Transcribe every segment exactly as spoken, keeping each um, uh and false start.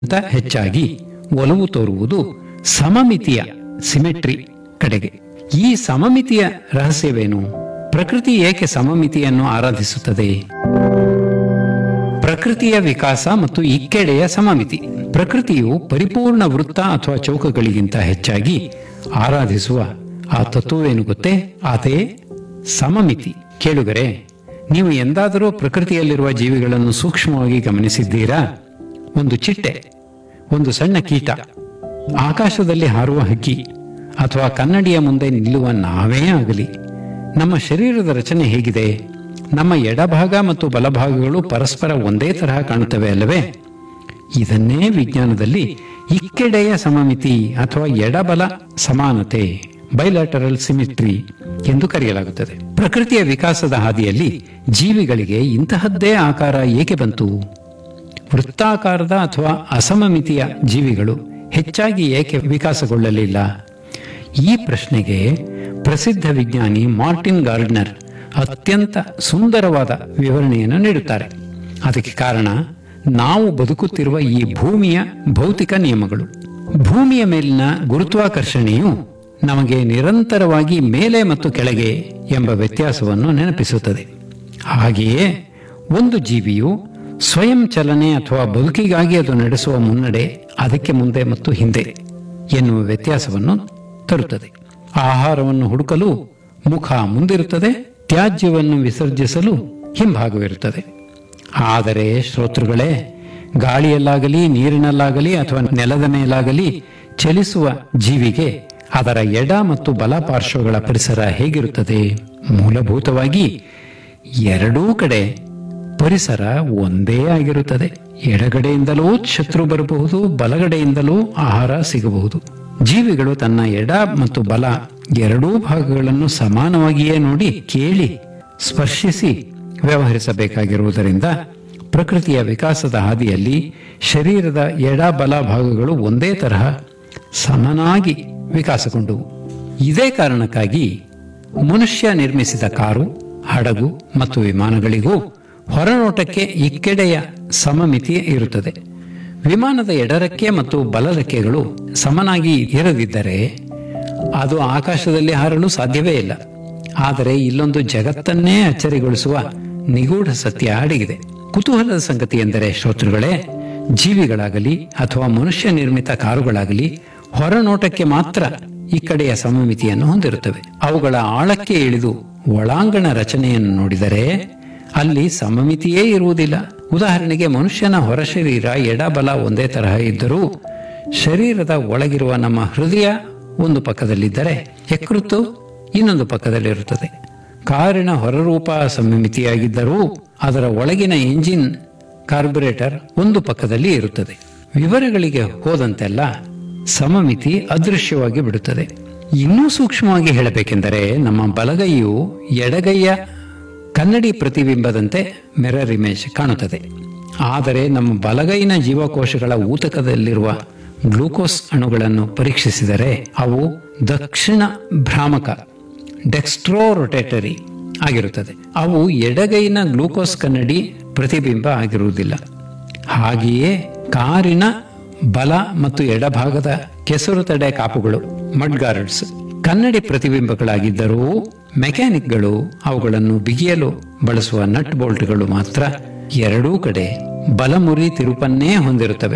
ಅಂತ ಹೆಚ್ಚಾಗಿ ಒಲವು ತೋರುವುದು ಸಮಮಿತಿಯ ಸಿಮೆಟ್ರಿ ಕಡೆಗೆ. ಈ ಸಮಮಿತಿಯ ರಹಸ್ಯವೇನು? ಪ್ರಕೃತಿ ಏಕೆ ಸಮಮಿತಿಯನ್ನು ಆರಾಧಿಸುತ್ತದೆ? ಪ್ರಕೃತಿಯ ವಿಕಾಸ ಮತ್ತು ಇಕ್ಕೆಡೆಯ ಸಮಮಿತಿ. ಪ್ರಕೃತಿಯು ಪರಿಪೂರ್ಣ ವೃತ್ತ ಅಥವಾ ಚೌಕಗಳಿಗಿಂತ ಹೆಚ್ಚಾಗಿ ಆರಾಧಿಸುವ ಆ ತತ್ವವೇನು ಗೊತ್ತೇ? ಅದೇ ಸಮಮಿತಿ. ಕೇಳುಗರೆ, ನೀವು ಎಂದಾದರೂ ಪ್ರಕೃತಿಯಲ್ಲಿರುವ ಜೀವಿಗಳನ್ನು ಸೂಕ್ಷ್ಮವಾಗಿ ಗಮನಿಸಿದ್ದೀರಾ? ಒಂದು ಚಿಟ್ಟೆ, ಒಂದು ಸಣ್ಣ ಕೀಟ, ಆಕಾಶದಲ್ಲಿ ಹಾರುವ ಹಕ್ಕಿ ಅಥವಾ ಕನ್ನಡಿಯ ಮುಂದೆ ನಿಲ್ಲುವ ನಾವೇ ಆಗಲಿ, ನಮ್ಮ ಶರೀರದ ರಚನೆ ಹೇಗಿದೆ? ನಮ್ಮ ಎಡಭಾಗ ಮತ್ತು ಬಲಭಾಗಗಳು ಪರಸ್ಪರ ಒಂದೇ ತರಹ ಕಾಣುತ್ತವೆ ಅಲ್ಲವೇ? ಇದನ್ನೇ ವಿಜ್ಞಾನದಲ್ಲಿ ಇಕ್ಕೆಡೆಯ ಸಮಮಿತಿ ಅಥವಾ ಎಡಬಲ ಸಮಾನತೆ, ಬೈಲ್ಯಾಟರಲ್ ಸಿಮಿಟ್ರಿ ಎಂದು ಕರೆಯಲಾಗುತ್ತದೆ. ಪ್ರಕೃತಿಯ ವಿಕಾಸದ ಹಾದಿಯಲ್ಲಿ ಜೀವಿಗಳಿಗೆ ಇಂತಹದ್ದೇ ಆಕಾರ ಏಕೆ ಬಂತು? ವೃತ್ತಾಕಾರದ ಅಥವಾ ಅಸಮಮಿತಿಯ ಜೀವಿಗಳು ಹೆಚ್ಚಾಗಿ ಏಕೆ ವಿಕಾಸಗೊಳ್ಳಲಿಲ್ಲ? ಈ ಪ್ರಶ್ನೆಗೆ ಪ್ರಸಿದ್ಧ ವಿಜ್ಞಾನಿ ಮಾರ್ಟಿನ್ ಗಾರ್ಡ್ನರ್ ಅತ್ಯಂತ ಸುಂದರವಾದ ವಿವರಣೆಯನ್ನು ನೀಡುತ್ತಾರೆ. ಅದಕ್ಕೆ ಕಾರಣ ನಾವು ಬದುಕುತ್ತಿರುವ ಈ ಭೂಮಿಯ ಭೌತಿಕ ನಿಯಮಗಳು. ಭೂಮಿಯ ಮೇಲಿನ ಗುರುತ್ವಾಕರ್ಷಣೆಯು ನಮಗೆ ನಿರಂತರವಾಗಿ ಮೇಲೆ ಮತ್ತು ಕೆಳಗೆ ಎಂಬ ವ್ಯತ್ಯಾಸವನ್ನು ನೆನಪಿಸುತ್ತದೆ. ಹಾಗೆಯೇ ಒಂದು ಜೀವಿಯು ಸ್ವಯಂ ಚಲನೆ ಅಥವಾ ಬದುಕಿಗಾಗಿ ಅದು ನಡೆಸುವ ಮುನ್ನಡೆ ಅದಕ್ಕೆ ಮುಂದೆ ಮತ್ತು ಹಿಂದೆ ಎನ್ನುವ ವ್ಯತ್ಯಾಸವನ್ನು ತರುತ್ತದೆ. ಆಹಾರವನ್ನು ಹುಡುಕಲು ಮುಖ ಮುಂದಿರುತ್ತದೆ, ತ್ಯಾಜ್ಯವನ್ನು ವಿಸರ್ಜಿಸಲು ಹಿಂಭಾಗವಿರುತ್ತದೆ. ಆದರೆ ಶ್ರೋತೃಗಳೇ, ಗಾಳಿಯಲ್ಲಾಗಲಿ ನೀರಿನಲ್ಲಾಗಲಿ ಅಥವಾ ನೆಲದ ಮೇಲಾಗಲಿ ಚಲಿಸುವ ಜೀವಿಗೆ ಅದರ ಎಡ ಮತ್ತು ಬಲ ಪಾರ್ಶ್ವಗಳ ಪರಿಸರ ಹೇಗಿರುತ್ತದೆ? ಮೂಲಭೂತವಾಗಿ ಎರಡೂ ಕಡೆ ಪರಿಸರ ಒಂದೇ ಆಗಿರುತ್ತದೆ. ಎಡಗಡೆಯಿಂದಲೂ ಶತ್ರು ಬರಬಹುದು, ಬಲಗಡೆಯಿಂದಲೂ ಆಹಾರ ಸಿಗಬಹುದು. ಜೀವಿಗಳು ತನ್ನ ಎಡ ಮತ್ತು ಬಲ ಎರಡೂ ಭಾಗಗಳನ್ನು ಸಮಾನವಾಗಿಯೇ ನೋಡಿ, ಕೇಳಿ, ಸ್ಪರ್ಶಿಸಿ ವ್ಯವಹರಿಸಬೇಕಾಗಿರುವುದರಿಂದ ಪ್ರಕೃತಿಯ ವಿಕಾಸದ ಹಾದಿಯಲ್ಲಿ ಶರೀರದ ಎಡ ಬಲ ಭಾಗಗಳು ಒಂದೇ ತರಹ ಸಮನಾಗಿ ವಿಕಾಸಗೊಂಡವು. ಇದೇ ಕಾರಣಕ್ಕಾಗಿ ಮನುಷ್ಯ ನಿರ್ಮಿಸಿದ ಕಾರು, ಹಡಗು ಮತ್ತು ವಿಮಾನಗಳಿಗೂ ಹೊರನೋಟಕ್ಕೆ ಇಕ್ಕೆಡೆಯ ಸಮಮಿತಿ ಇರುತ್ತದೆ. ವಿಮಾನದ ಎಡರೆಕ್ಕೆ ಮತ್ತು ಬಲರೆಕ್ಕೆಗಳು ಸಮನಾಗಿ ಇರದಿದ್ದರೆ ಅದು ಆಕಾಶದಲ್ಲಿ ಹಾರಲು ಸಾಧ್ಯವೇ ಇಲ್ಲ. ಆದರೆ ಇಲ್ಲೊಂದು ಜಗತ್ತನ್ನೇ ಅಚ್ಚರಿಗೊಳಿಸುವ ನಿಗೂಢ ಸತ್ಯ ಅಡಗಿದೆ. ಕುತೂಹಲದ ಸಂಗತಿ ಎಂದರೆ ಶ್ರೋತೃಗಳೇ, ಜೀವಿಗಳಾಗಲಿ ಅಥವಾ ಮನುಷ್ಯ ನಿರ್ಮಿತ ಕಾರುಗಳಾಗಲಿ ಹೊರನೋಟಕ್ಕೆ ಮಾತ್ರ ಈ ಕಡೆಯ ಸಮಮಿತಿಯನ್ನು ಹೊಂದಿರುತ್ತವೆ. ಅವುಗಳ ಆಳಕ್ಕೆ ಇಳಿದು ಒಳಾಂಗಣ ರಚನೆಯನ್ನು ನೋಡಿದರೆ ಅಲ್ಲಿ ಸಮಮಿತಿಯೇ ಇರುವುದಿಲ್ಲ. ಉದಾಹರಣೆಗೆ, ಮನುಷ್ಯನ ಹೊರಶರೀರ ಎಡಬಲ ಒಂದೇ ತರಹ ಇದ್ದರೂ ಶರೀರದ ಒಳಗಿರುವ ನಮ್ಮ ಹೃದಯ ಒಂದು ಪಕ್ಕದಲ್ಲಿದ್ದರೆ ಯಕೃತ್ತು ಇನ್ನೊಂದು ಪಕ್ಕದಲ್ಲಿರುತ್ತದೆ. ಕಾರಿನ ಹೊರರೂಪ ಸಮಮಿತಿಯಾಗಿದ್ದರೂ ಅದರ ಒಳಗಿನ ಇಂಜಿನ್ ಕಾರ್ಬೊರೇಟರ್ ಒಂದು ಪಕ್ಕದಲ್ಲಿ ಇರುತ್ತದೆ. ವಿವರಗಳಿಗೆ ಹೋದಂತೆಲ್ಲ ಸಮಮಿತಿ ಅದೃಶ್ಯವಾಗಿ ಬಿಡುತ್ತದೆ. ಇನ್ನೂ ಸೂಕ್ಷ್ಮವಾಗಿ ಹೇಳಬೇಕೆಂದರೆ, ನಮ್ಮ ಬಲಗೈಯು ಎಡಗೈಯ ಕನ್ನಡಿ ಪ್ರತಿಬಿಂಬದಂತೆ ಮಿರರ್ ಇಮೇಜ್ ಕಾಣುತ್ತದೆ. ಆದರೆ ನಮ್ಮ ಬಲಗೈನ ಜೀವಕೋಶಗಳ ಊತಕದಲ್ಲಿರುವ ಗ್ಲೂಕೋಸ್ ಅಣುಗಳನ್ನು ಪರೀಕ್ಷಿಸಿದರೆ ಅವು ದಕ್ಷಿಣ ಭ್ರಾಮಕ ಡೆಕ್ಸ್ಟ್ರೋ ರೊಟೇಟರಿ ಆಗಿರುತ್ತದೆ. ಅವು ಎಡಗೈನ ಗ್ಲೂಕೋಸ್ ಕನ್ನಡಿ ಪ್ರತಿಬಿಂಬ ಆಗಿರುವುದಿಲ್ಲ. ಹಾಗೆಯೇ ಕಾರಿನ ಬಲ ಮತ್ತು ಎಡಭಾಗದ ಕೆಸರು ತಡೆ ಕಾಪುಗಳು, ಮಡ್ಗಾರ್ಡ್ಸ್, ಕನ್ನಡಿ ಪ್ರತಿಬಿಂಬಗಳಾಗಿದ್ದರೂ ಮೆಕ್ಯಾನಿಕ್ಗಳು ಅವುಗಳನ್ನು ಬಿಗಿಯಲು ಬಳಸುವ ನಟ್ ಬೋಲ್ಟ್ಗಳು ಮಾತ್ರ ಎರಡೂ ಕಡೆ ಬಲಮುರಿ ತಿರುಪನ್ನೇ ಹೊಂದಿರುತ್ತವೆ.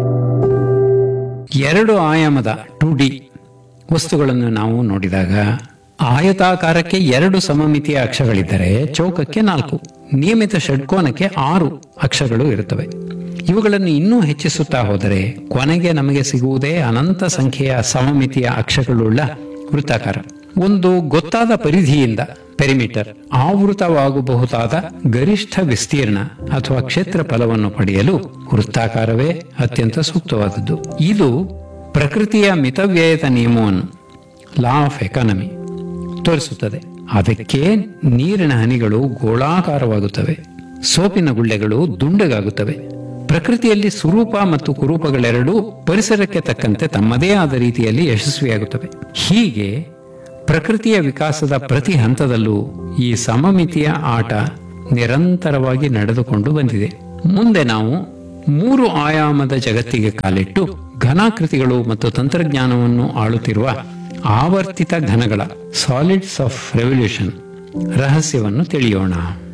ಎರಡು ಆಯಾಮದ ಟು ಡಿ ವಸ್ತುಗಳನ್ನು ನಾವು ನೋಡಿದಾಗ ಆಯತಾಕಾರಕ್ಕೆ ಎರಡು ಸಮಮಿತಿಯ ಅಕ್ಷಗಳಿದ್ದರೆ ಚೌಕಕ್ಕೆ ನಾಲ್ಕು, ನಿಯಮಿತ ಷಡ್ಕೋನಕ್ಕೆ ಆರು ಅಕ್ಷಗಳು ಇರುತ್ತವೆ. ಇವುಗಳನ್ನು ಇನ್ನೂ ಹೆಚ್ಚಿಸುತ್ತಾ ಹೋದರೆ ಕೊನೆಗೆ ನಮಗೆ ಸಿಗುವುದೇ ಅನಂತ ಸಂಖ್ಯೆಯ ಸಮಮಿತಿಯ ಅಕ್ಷಗಳುಳ್ಳ ವೃತ್ತಾಕಾರ. ಒಂದು ಗೊತ್ತಾದ ಪರಿಧಿಯಿಂದ ಪೆರಿಮೀಟರ್ ಆವೃತವಾಗಬಹುದಾದ ಗರಿಷ್ಠ ವಿಸ್ತೀರ್ಣ ಅಥವಾ ಕ್ಷೇತ್ರ ಫಲವನ್ನು ಪಡೆಯಲು ವೃತ್ತಾಕಾರವೇ ಅತ್ಯಂತ ಸೂಕ್ತವಾದದ್ದು. ಇದು ಪ್ರಕೃತಿಯ ಮಿತವ್ಯಯದ ನಿಯಮವನ್ನು, ಲಾ ಆಫ್ ಎಕಾನಮಿ, ತೋರಿಸುತ್ತದೆ. ಅದಕ್ಕೆ ನೀರಿನ ಹನಿಗಳು ಗೋಳಾಕಾರವಾಗುತ್ತವೆ, ಸೋಪಿನ ಗುಳ್ಳೆಗಳು ದುಂಡಗಾಗುತ್ತವೆ. ಪ್ರಕೃತಿಯಲ್ಲಿ ಸ್ವರೂಪ ಮತ್ತು ಕುರೂಪಗಳೆರಡೂ ಪರಿಸರಕ್ಕೆ ತಕ್ಕಂತೆ ತಮ್ಮದೇ ಆದ ರೀತಿಯಲ್ಲಿ ಯಶಸ್ವಿಯಾಗುತ್ತವೆ. ಹೀಗೆ ಪ್ರಕೃತಿಯ ವಿಕಾಸದ ಪ್ರತಿ ಹಂತದಲ್ಲೂ ಈ ಸಮಮಿತಿಯ ಆಟ ನಿರಂತರವಾಗಿ ನಡೆದುಕೊಂಡು ಬಂದಿದೆ. ಮುಂದೆ ನಾವು ಮೂರು ಆಯಾಮದ ಜಗತ್ತಿಗೆ ಕಾಲಿಟ್ಟು ಘನಾಕೃತಿಗಳು ಮತ್ತು ತಂತ್ರಜ್ಞಾನವನ್ನು ಆಳುತ್ತಿರುವ ಆವರ್ತಿತ ಘನಗಳ ಸಾಲಿಡ್ಸ್ ಆಫ್ ರೆವಲ್ಯೂಷನ್ ರಹಸ್ಯವನ್ನು ತಿಳಿಯೋಣ.